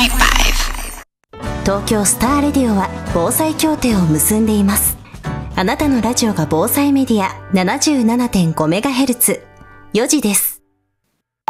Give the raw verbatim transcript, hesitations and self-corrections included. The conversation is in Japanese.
東京スターレディオは防災協定を結んでいます。あなたのラジオが防災メディア ななじゅうななてんごメガヘルツ よじです。